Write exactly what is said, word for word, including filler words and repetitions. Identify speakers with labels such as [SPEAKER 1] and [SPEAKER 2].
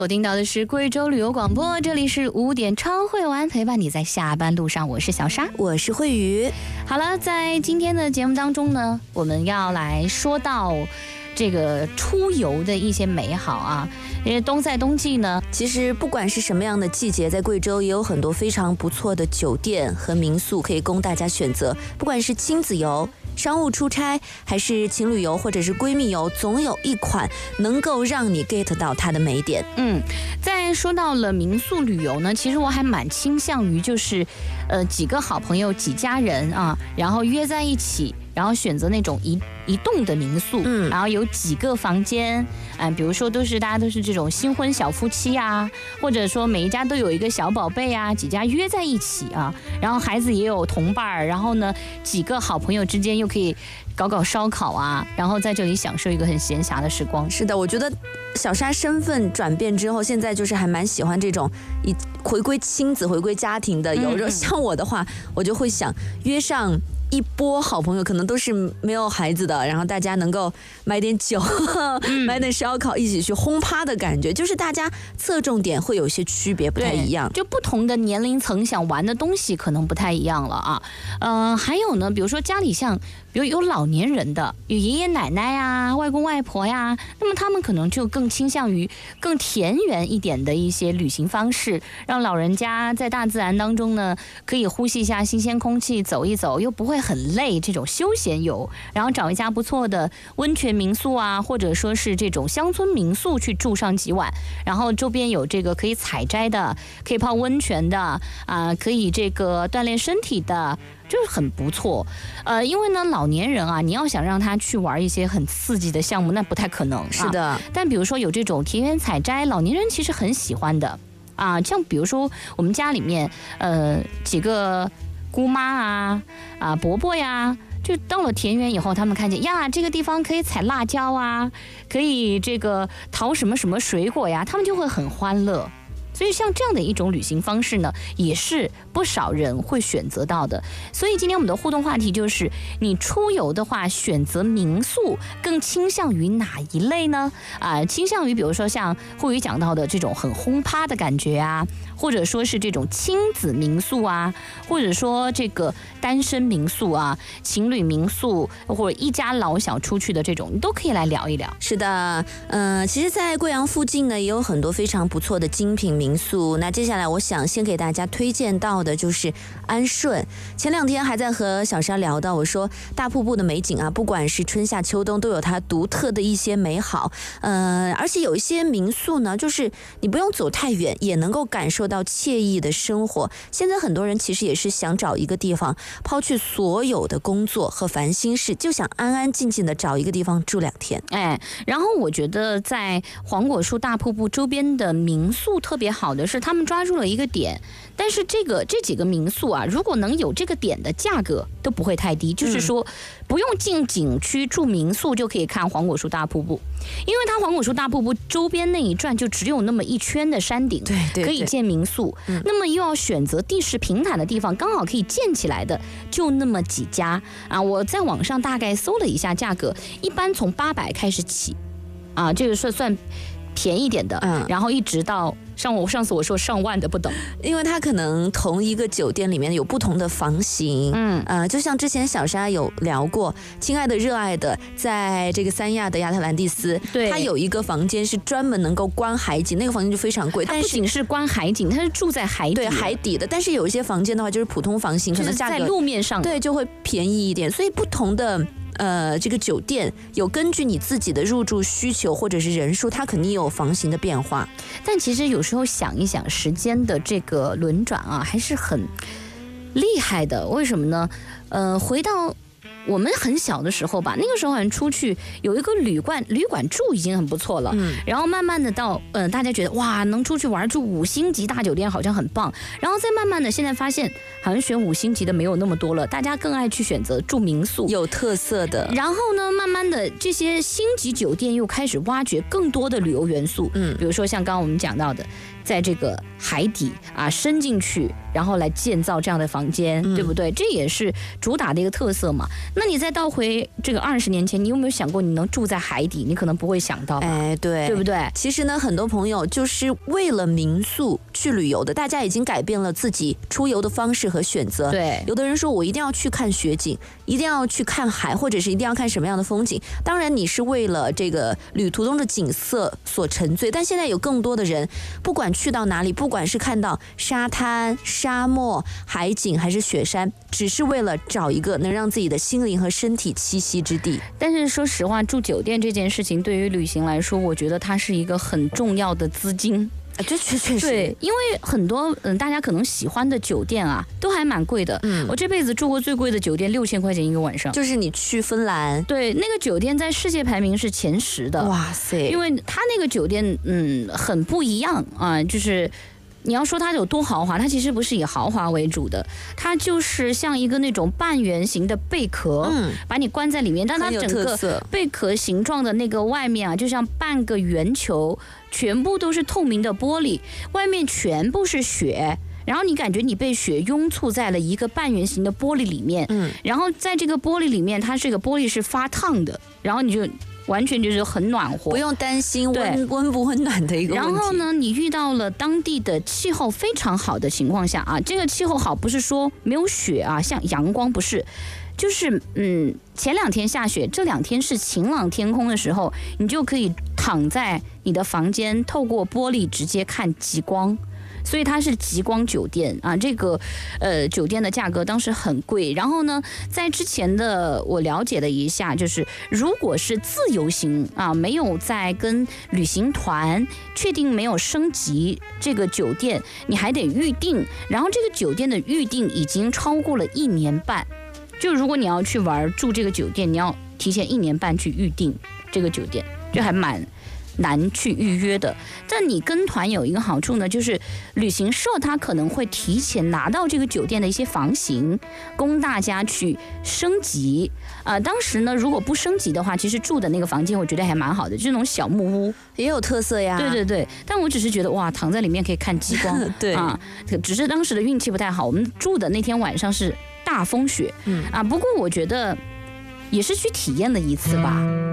[SPEAKER 1] 锁定到的是贵州旅游广播，这里是五点超会玩，陪伴你在下班路上，我是小沙，
[SPEAKER 2] 我是慧瑜。
[SPEAKER 1] 好了，在今天的节目当中呢，我们要来说到这个出游的一些美好啊，因为冬在冬季呢，
[SPEAKER 2] 其实不管是什么样的季节，在贵州也有很多非常不错的酒店和民宿可以供大家选择，不管是亲子游、商务出差，还是情侣游或者是闺蜜游，总有一款能够让你 get 到它的美点。
[SPEAKER 1] 嗯，在说到了民宿旅游呢，其实我还蛮倾向于就是呃几个好朋友几家人啊，然后约在一起，然后选择那种一一栋的民宿，嗯，然后有几个房间，嗯、呃，比如说都是大家都是这种新婚小夫妻啊，或者说每一家都有一个小宝贝啊，几家约在一起啊，然后孩子也有同伴，然后呢几个好朋友之间又可以搞搞烧烤啊，然后在这里享受一个很闲暇的时光。
[SPEAKER 2] 是的，我觉得小沙身份转变之后，现在就是还蛮喜欢这种以回归亲子、回归家庭的游。嗯、像我的话，我就会想约上一波好朋友，可能都是没有孩子的，然后大家能够买点酒、嗯、买点烧烤，一起去轰趴的感觉，就是大家侧重点会有些区别，不太一样。
[SPEAKER 1] 就不同的年龄层想玩的东西可能不太一样了啊。呃，还有呢，比如说家里像，比如有老年人的，有爷爷奶奶呀、外公外婆呀，那么他们可能就更倾向于更田园一点的一些旅行方式，让老人家在大自然当中呢，可以呼吸一下新鲜空气，走一走，又不会很累，这种休闲游，然后找一家不错的温泉民宿啊，或者说是这种乡村民宿去住上几晚，然后周边有这个可以采摘的，可以泡温泉的啊、呃，可以这个锻炼身体的，就是很不错。呃，因为呢老年人啊，你要想让他去玩一些很刺激的项目，那不太可能。
[SPEAKER 2] 是的、啊，
[SPEAKER 1] 但比如说有这种田园采摘，老年人其实很喜欢的啊，像比如说我们家里面呃几个姑妈啊啊伯伯呀，就到了田园以后，他们看见呀这个地方可以采辣椒啊，可以这个淘什么什么水果呀，他们就会很欢乐。所以像这样的一种旅行方式呢，也是不少人会选择到的。所以今天我们的互动话题就是，你出游的话选择民宿更倾向于哪一类呢？啊、呃，倾向于比如说像慧宇讲到的这种很轰趴的感觉啊，或者说是这种亲子民宿啊，或者说这个单身民宿啊、情侣民宿，或者一家老小出去的这种，你都可以来聊一聊。
[SPEAKER 2] 是的，呃，其实在贵阳附近呢，也有很多非常不错的精品民宿。那接下来我想先给大家推荐到的就是安顺。前两天还在和小沙聊到，我说大瀑布的美景啊，不管是春夏秋冬，都有它独特的一些美好。呃，而且有一些民宿呢，就是你不用走太远，也能够感受到惬意的生活。现在很多人其实也是想找一个地方，抛去所有的工作和烦心事，就想安安静静的找一个地方住两天。
[SPEAKER 1] 哎，然后我觉得在黄果树大瀑布周边的民宿特别好的是，他们抓住了一个点，但是这个这几个民宿啊，如果能有这个点的价格都不会太低，就是说不用进景区住民宿就可以看黄果树大瀑布，因为它黄果树大瀑布周边那一转就只有那么一圈的山顶，
[SPEAKER 2] 对对对，
[SPEAKER 1] 可以建民宿，嗯、那么又要选择地势平坦的地方，刚好可以建起来的就那么几家啊。我在网上大概搜了一下价格，一般从八百开始起，啊，这个算算便宜点的，嗯，然后一直到上我上次我说上万的不等，
[SPEAKER 2] 因为它可能同一个酒店里面有不同的房型，嗯，呃，就像之前小沙有聊过，亲爱的热爱的，在这个三亚的亚特兰蒂斯，对，它有一个房间是专门能够观海景，那个房间就非常贵，
[SPEAKER 1] 它不仅是观海景，它是住在海底，
[SPEAKER 2] 对，海底的，但是有一些房间的话就是普通房型，可能价格
[SPEAKER 1] 在路面上，
[SPEAKER 2] 对，就会便宜一点，所以不同的。呃，这个酒店有根据你自己的入住需求或者是人数，它肯定有房型的变化。
[SPEAKER 1] 但其实有时候想一想，时间的这个轮转啊，还是很厉害的。为什么呢？呃，回到我们很小的时候吧，那个时候好像出去有一个旅馆，旅馆住已经很不错了。嗯，然后慢慢的到，呃，大家觉得哇，能出去玩住五星级大酒店好像很棒。然后再慢慢的，现在发现好像选五星级的没有那么多了，大家更爱去选择住民宿，
[SPEAKER 2] 有特色的。
[SPEAKER 1] 然后呢，慢慢的这些星级酒店又开始挖掘更多的旅游元素。嗯，比如说像刚刚我们讲到的，在这个海底啊深进去然后来建造这样的房间，嗯、对不对？这也是主打的一个特色嘛。那你再倒回这个二十年前，你有没有想过你能住在海底？你可能不会想到，
[SPEAKER 2] 哎，对，
[SPEAKER 1] 对不对？
[SPEAKER 2] 其实呢，很多朋友就是为了民宿去旅游的，大家已经改变了自己出游的方式和选择。
[SPEAKER 1] 对，
[SPEAKER 2] 有的人说我一定要去看雪景，一定要去看海，或者是一定要看什么样的风景。当然，你是为了这个旅途中的景色所沉醉，但现在有更多的人，不管去到哪里，不管是看到沙滩、沙漠、海景还是雪山，只是为了找一个能让自己的心灵和身体栖息之地。
[SPEAKER 1] 但是说实话，住酒店这件事情对于旅行来说，我觉得它是一个很重要的资金。
[SPEAKER 2] 这确确实
[SPEAKER 1] 对，因为很多嗯大家可能喜欢的酒店啊，都还蛮贵的。嗯，我这辈子住过最贵的酒店六千块钱一个晚上。
[SPEAKER 2] 就是你去芬兰，
[SPEAKER 1] 对，那个酒店在世界排名是前十的。
[SPEAKER 2] 哇塞！
[SPEAKER 1] 因为它那个酒店嗯很不一样啊，就是。你要说它有多豪华，它其实不是以豪华为主的，它就是像一个那种半圆形的贝壳，嗯，把你关在里面，但它整个贝壳形状的那个外面啊，就像半个圆球，全部都是透明的玻璃，外面全部是雪。然后你感觉你被雪拥簇在了一个半圆形的玻璃里面，嗯，然后在这个玻璃里面，它这个玻璃是发烫的，然后你就完全就是很暖和，
[SPEAKER 2] 不用担心温温不温暖的一个问题。
[SPEAKER 1] 然后呢，你遇到了当地的气候非常好的情况下啊，这个气候好不是说没有雪啊，像阳光不是，就是嗯前两天下雪，这两天是晴朗天空的时候，你就可以躺在你的房间，透过玻璃直接看极光。所以它是极光酒店啊，这个呃酒店的价格当时很贵。然后呢，在之前的我了解了一下，就是如果是自由行啊，没有在跟旅行团确定没有升级这个酒店，你还得预定。然后这个酒店的预定已经超过了一年半，就如果你要去玩住这个酒店，你要提前一年半去预定这个酒店，就还蛮难去预约的。但你跟团有一个好处呢，就是旅行社它可能会提前拿到这个酒店的一些房型，供大家去升级。呃，当时呢，如果不升级的话，其实住的那个房间我觉得还蛮好的，就是那种小木屋，
[SPEAKER 2] 也有特色呀。
[SPEAKER 1] 对对对，但我只是觉得哇，躺在里面可以看极光，
[SPEAKER 2] 对
[SPEAKER 1] 啊，只是当时的运气不太好，我们住的那天晚上是大风雪，嗯啊，不过我觉得也是去体验了一次吧。